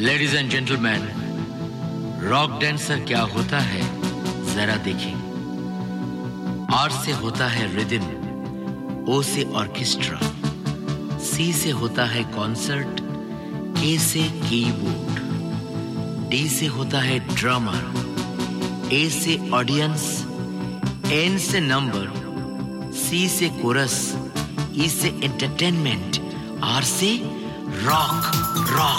Ladies and gentleman, rock dancer क्या होता है जरा देखें। आर से होता है रिदम, ओ से ऑर्केस्ट्रा, सी से होता है कॉन्सर्ट, के से कीबोर्ड, डी से होता है ड्रमर, ए से ऑडियंस, एन से नंबर, सी से कोरस, ई से एंटरटेनमेंट, आर से रॉक। रॉक